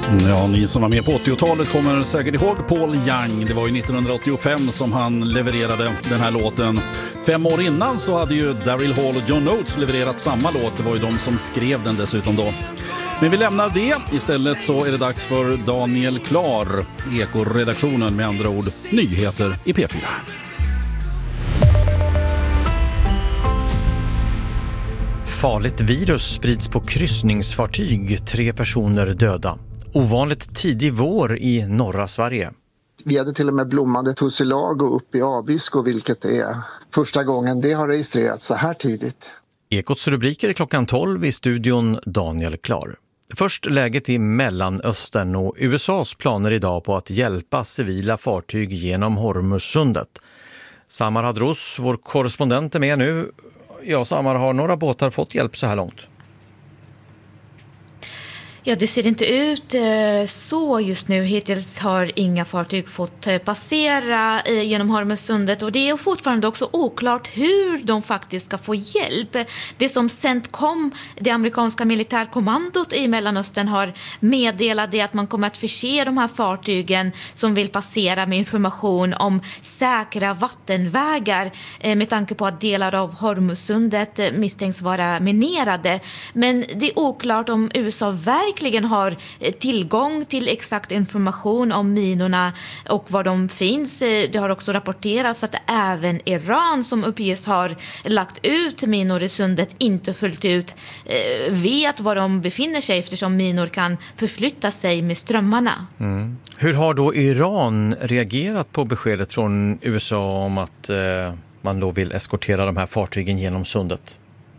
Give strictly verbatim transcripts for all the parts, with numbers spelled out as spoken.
Ja, ni som var med på åttiotalet kommer säkert ihåg Paul Young. Det var ju nittonhundraåttiofem som han levererade den här låten. Fem år innan så hade ju Daryl Hall och John Oates levererat samma låt. Det var ju de som skrev den dessutom då. Men vi lämnar det. Istället så är det dags för Daniel Klar, Eko-redaktionen, med andra ord nyheter i P fyra. Farligt virus sprids på kryssningsfartyg, tre personer döda. Ovanligt tidig vår i norra Sverige. Vi hade till och med blommande tussilago uppe i Abisko, vilket är första gången det har registrerats så här tidigt. Ekots rubriker är klockan tolv, i studion Daniel Klar. Först läget i Mellanöstern och U S A:s planer idag på att hjälpa civila fartyg genom Hormuzsundet. Samar Hadros, vår korrespondent, är med nu. Ja, Samar, har några båtar fått hjälp så här långt? Ja, det ser inte ut så just nu. Hittills har inga fartyg fått passera genom Hormuzsundet, och det är fortfarande också oklart hur de faktiskt ska få hjälp. Det som CENTCOM, det amerikanska militärkommandot i Mellanöstern, har meddelat det att man kommer att förse de här fartygen som vill passera med information om säkra vattenvägar med tanke på att delar av Hormuzsundet misstänks vara minerade. Men det är oklart om U S A verkligen verkligen har tillgång till exakt information om minorna och var de finns. Det har också rapporterats att även Iran, som uppges har lagt ut minor i sundet, inte fullt ut vet var de befinner sig, eftersom minor kan förflytta sig med strömmarna. Mm. Hur har då Iran reagerat på beskedet från U S A om att eh, man då vill eskortera de här fartygen genom sundet?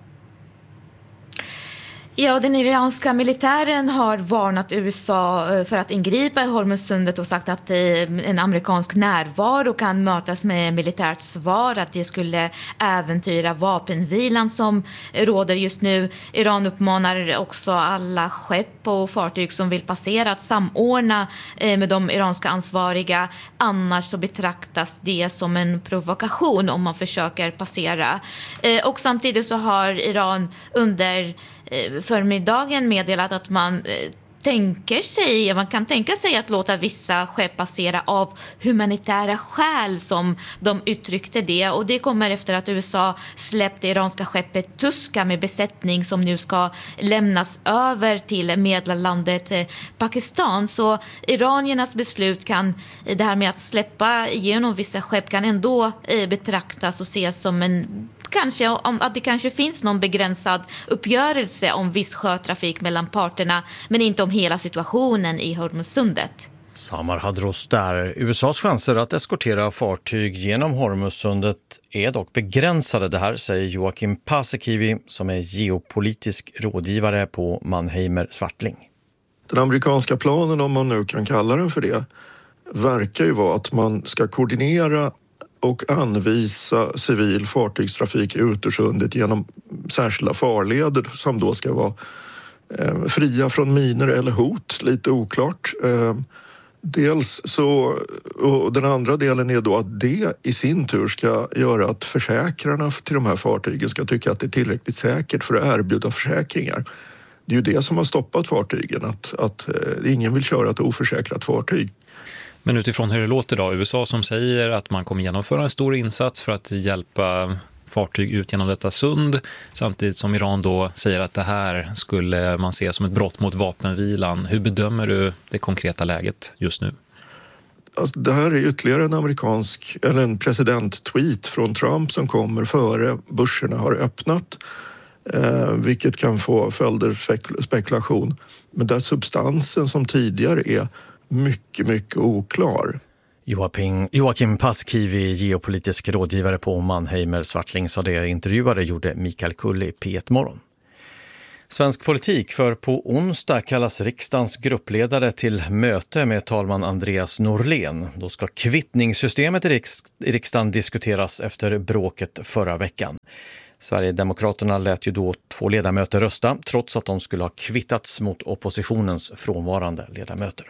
Ja, den iranska militären har varnat U S A för att ingripa i Hormuzsundet och sagt att en amerikansk närvaro kan mötas med militärt svar, att det skulle äventyra vapenvilan som råder just nu. Iran uppmanar också alla skepp och fartyg som vill passera att samordna med de iranska ansvariga, annars så betraktas det som en provokation om man försöker passera. Och samtidigt så har Iran under förmiddagen meddelat att man tänker sig, man kan tänka sig att låta vissa skepp passera av humanitära skäl, som de uttryckte det. Och det kommer efter att U S A släppte iranska skeppet Tuska med besättning som nu ska lämnas över till medlandet Pakistan. Så iraniernas beslut kan, det här med att släppa igenom vissa skepp, kan ändå betraktas och ses som en kanske om att det kanske finns någon begränsad uppgörelse om viss sjötrafik mellan parterna, men inte om hela situationen i Hormuzsundet. Samar Hadros där. U S A:s chanser att eskortera fartyg genom Hormuzsundet är dock begränsade. Det här säger Joakim Paasikivi, som är geopolitisk rådgivare på Mannheimer Swartling. Den amerikanska planen, om man nu kan kalla den för det, verkar ju vara att man ska koordinera och anvisa civil fartygstrafik ut ur sundet genom särskilda farleder som då ska vara eh, fria från miner eller hot, lite oklart. Eh, dels så, och den andra delen är då att det i sin tur ska göra att försäkrarna till de här fartygen ska tycka att det är tillräckligt säkert för att erbjuda försäkringar. Det är ju det som har stoppat fartygen, att, att eh, ingen vill köra ett oförsäkrat fartyg. Men utifrån hur det låter då, U S A som säger att man kommer genomföra en stor insats för att hjälpa fartyg ut genom detta sund, samtidigt som Iran då säger att det här skulle man se som ett brott mot vapenvilan. Hur bedömer du det konkreta läget just nu? Alltså, det här är ytterligare en amerikansk, eller en president-tweet från Trump som kommer före börserna har öppnat, eh, vilket kan få följder spek- spekulation. Men där substansen som tidigare är mycket, mycket oklar. Joakim, Joakim Paasikivi, geopolitisk rådgivare på Mannheimer Swartling, sa det. Intervjuare gjorde Mikael Kull i P ett Morgon. Svensk politik, för på onsdag kallas riksdagens gruppledare till möte med talman Andreas Norlén. Då ska kvittningssystemet i, riks- i riksdagen diskuteras efter bråket förra veckan. Sverigedemokraterna lät ju då två ledamöter rösta, trots att de skulle ha kvittats mot oppositionens frånvarande ledamöter.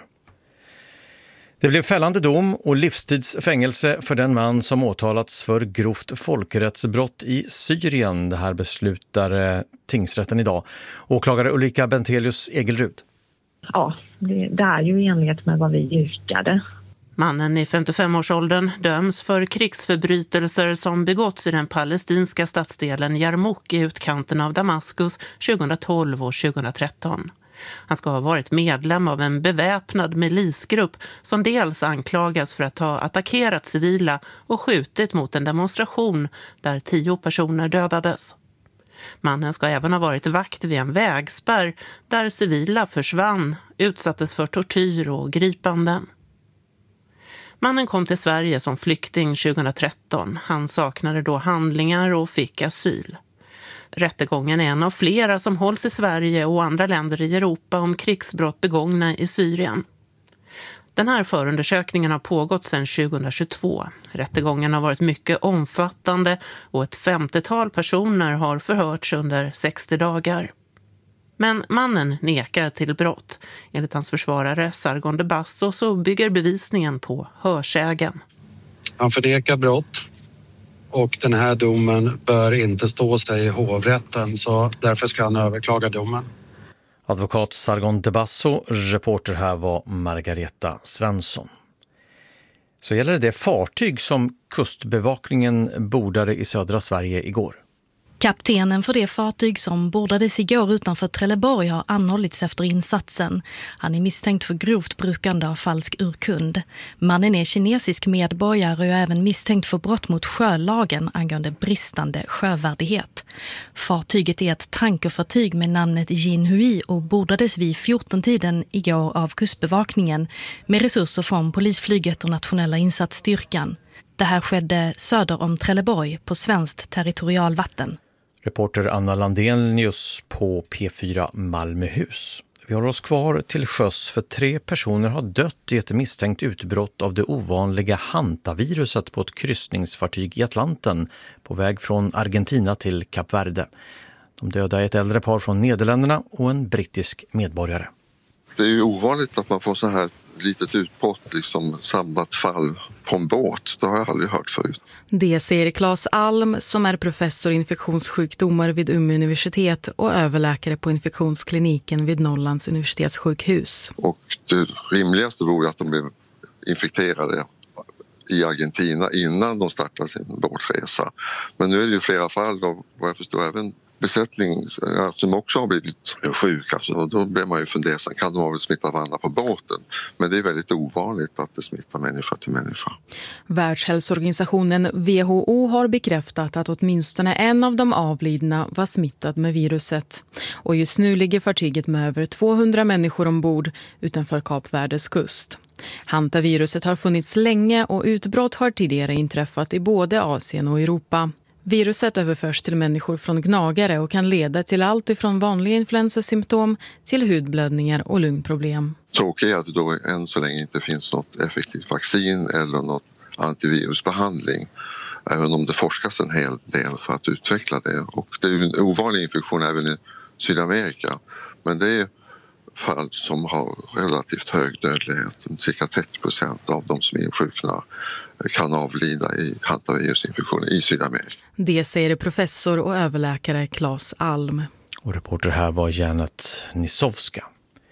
Det blev fällande dom och livstidsfängelse för den man som åtalats för grovt folkrättsbrott i Syrien. Det här beslutar tingsrätten idag. Åklagare Ulrika Bentelius Egelrud. ja, det, det är ju i enlighet med vad vi yrkade. Mannen i femtiofem-årsåldern döms för krigsförbrytelser som begåtts i den palestinska stadsdelen Jarmuk i utkanten av Damaskus tjugohundratolv och tjugohundratretton. Han ska ha varit medlem av en beväpnad milisgrupp som dels anklagas för att ha attackerat civila och skjutit mot en demonstration där tio personer dödades. Mannen ska även ha varit vakt vid en vägspärr där civila försvann, utsattes för tortyr och gripanden. Mannen kom till Sverige som flykting tjugohundratretton. Han saknade då handlingar och fick asyl. Rättegången är en av flera som hålls i Sverige och andra länder i Europa om krigsbrott begångna i Syrien. Den här förundersökningen har pågått sedan tjugohundratjugotvå. Rättegången har varit mycket omfattande och ett femtiotal personer har förhörts under sextio dagar. Men mannen nekar till brott. Enligt hans försvarare Sargon de Basso så bygger bevisningen på hörsägen. Han förnekar brott och den här domen bör inte stå sig i hovrätten, så därför ska han överklaga domen. Advokat Sargon de Basso, reporter här var Margareta Svensson. Så gäller det det fartyg som kustbevakningen bordade i södra Sverige igår. Kaptenen för det fartyg som bordades igår utanför Trelleborg har anhållits efter insatsen. Han är misstänkt för grovt brukande av falsk urkund. Mannen är kinesisk medborgare och är även misstänkt för brott mot sjölagen angående bristande sjövärdighet. Fartyget är ett tankerfartyg med namnet Jinhui och bordades vid fjorton-tiden igår av kustbevakningen med resurser från polisflyget och nationella insatsstyrkan. Det här skedde söder om Trelleborg på svenskt territorialvatten. Reporter Anna Landenius på P fyra Malmöhus. Vi håller oss kvar till sjöss för tre personer har dött i ett misstänkt utbrott av det ovanliga hantaviruset på ett kryssningsfartyg i Atlanten på väg från Argentina till Kap Verde. De döda är ett äldre par från Nederländerna och en brittisk medborgare. Det är ju ovanligt att man får så här litet utbrott, liksom samlat fall på en båt. Det har jag aldrig hört förut. Det säger Claes Alm som är professor i infektionssjukdomar vid Umeå universitet och överläkare på infektionskliniken vid Norrlands universitetssjukhus. Och det rimligaste vore att de blev infekterade i Argentina innan de startade sin båtresa. Men nu är det ju flera fall och vad jag förstår även besättning som också har blivit sjuka, så då blir man ju fundersam. Kan de ha väl smittat varandra på båten? Men det är väldigt ovanligt att det smittar människa till människa. Världshälsoorganisationen W H O har bekräftat att åtminstone en av de avlidna var smittad med viruset. Och just nu ligger fartyget med över tvåhundra människor ombord utanför Kap Verdes kust. Hantaviruset har funnits länge och utbrott har tidigare inträffat i både Asien och Europa. Viruset överförs till människor från gnagare och kan leda till allt ifrån vanliga influensasymptom till hudblödningar och lungproblem. Tråkigt är att det då än så länge inte finns något effektivt vaccin eller något antivirusbehandling. Även om det forskas en hel del för att utveckla det. Och det är ju en ovanlig infektion även i Sydamerika. Men det är fall som har relativt hög dödlighet. Cirka trettio procent av de som insjuknar kan avlida i hantavirusinfektioner i Sydamerika. Det säger professor och överläkare Claes Alm. Och reporter här var Janet Nisovska.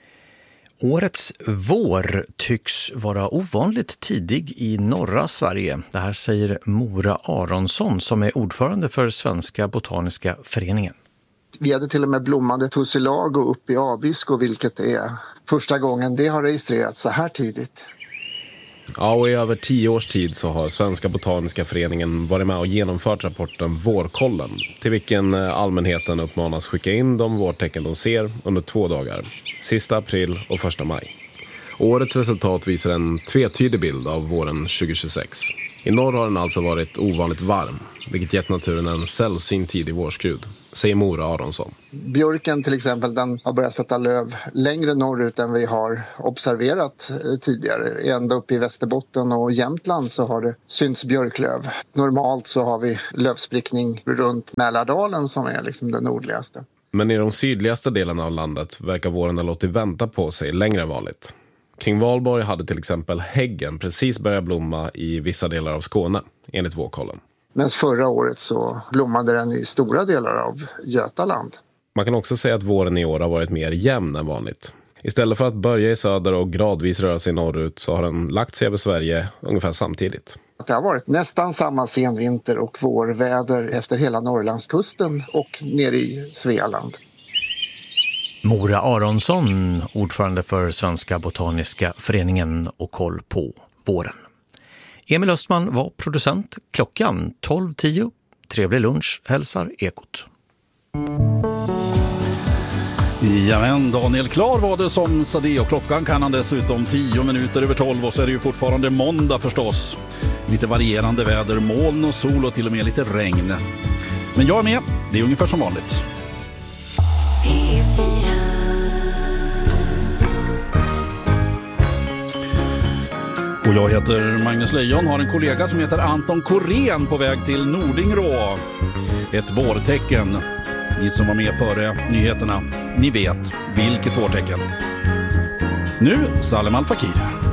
Årets vår tycks vara ovanligt tidig i norra Sverige. Det här säger Mora Aronsson som är ordförande för Svenska Botaniska föreningen. Vi hade till och med blommande tussilago uppe i Abisko, vilket är första gången det har registrerats så här tidigt. Ja, och i över tio års tid så har Svenska Botaniska föreningen varit med och genomfört rapporten Vårkollen, till vilken allmänheten uppmanas skicka in de vårtecken de ser under två dagar, sista april och första maj. Årets resultat visar en tvetydig bild av våren tjugohundratjugosex. I norr har den alltså varit ovanligt varm, vilket gett naturen en sällsynt tidig vårskrud, säger Mora Aronsson. Björken till exempel, den har börjat sätta löv längre norrut än vi har observerat tidigare. Ända upp i Västerbotten och Jämtland så har det synts björklöv. Normalt så har vi lövsprickning runt Mälardalen som är liksom den nordligaste. Men i de sydligaste delarna av landet verkar våren ha låtit vänta på sig längre än vanligt. Kring Valborg hade till exempel häggen precis börjat blomma i vissa delar av Skåne, enligt Vårkollen. Men förra året så blommade den i stora delar av Götaland. Man kan också säga att våren i år har varit mer jämn än vanligt. Istället för att börja i söder och gradvis röra sig norrut så har den lagt sig över Sverige ungefär samtidigt. Det har varit nästan samma senvinter och vårväder efter hela Norrlandskusten och nere i Svealand. Mora Aronsson, ordförande för Svenska Botaniska föreningen och koll på våren. Emil Östman var producent. Klockan tolv tio. Trevlig lunch, hälsar Ekot. Jajamän, Daniel Klar var det som sa det, och klockan kan han dessutom tio minuter över tolv, och så är det ju fortfarande måndag förstås. Lite varierande väder, moln och sol och till och med lite regn. Men jag är med, det är ungefär som vanligt. Och jag heter Magnus Lejon, har en kollega som heter Anton Korén på väg till Nordingrå. Ett vårtecken. Ni som var med före nyheterna, ni vet vilket vårtecken. Nu Salem Al Fakir.